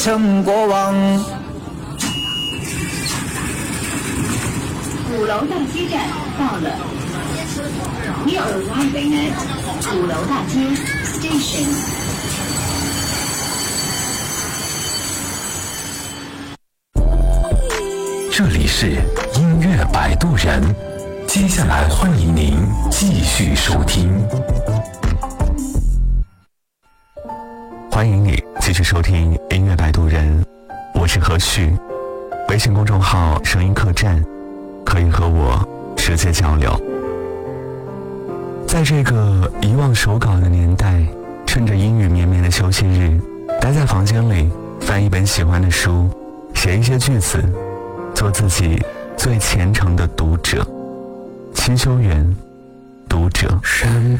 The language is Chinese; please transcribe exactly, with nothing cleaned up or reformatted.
成过往。 鼓楼大街站到了。You are arriving at 鼓楼大街 Station。 这里是音乐摆渡人，接下来欢迎您继续收听。 欢迎你继续收听音乐摆渡人，我是何旭，微信公众号声音客栈，可以和我直接交流。在这个遗忘手稿的年代，趁着阴雨绵绵的休息日，待在房间里翻一本喜欢的书，写一些句子，做自己最虔诚的读者。清修园，读者。